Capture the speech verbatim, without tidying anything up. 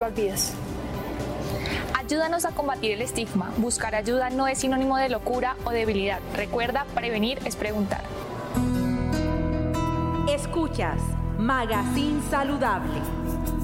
vidas. Ayúdanos a combatir el estigma. Buscar ayuda no es sinónimo de locura o debilidad. Recuerda, prevenir es preguntar. Escuchas Magazine Saludable.